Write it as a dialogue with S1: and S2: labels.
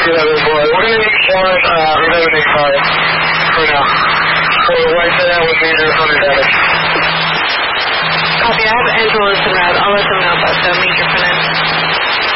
S1: boy. We're going to need one revenue card for now. So wipe that out with major front damage.
S2: Copy. I have Angela's and I'll let them know about the major front end.